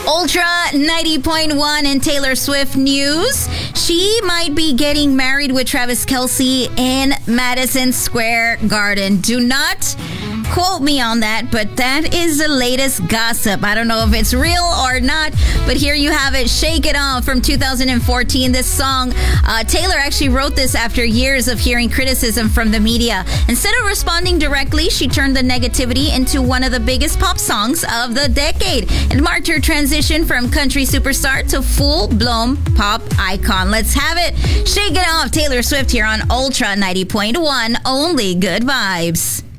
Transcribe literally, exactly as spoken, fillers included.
Ultra ninety point one and Taylor Swift news. She might be getting married with Travis Kelce in Madison Square Garden. Do not quote me on that, but that is the latest gossip. I don't know if it's real or not, but here you have it. Shake It Off from two thousand fourteen. This song, uh, Taylor actually wrote this after years of hearing criticism from the media. Instead of responding directly, she turned the negativity into one of the biggest pop songs of the decade. It marked her transition from country superstar to full-blown pop icon. Let's have it. Shake It Off, Taylor Swift here on Ultra ninety point one. Only good vibes.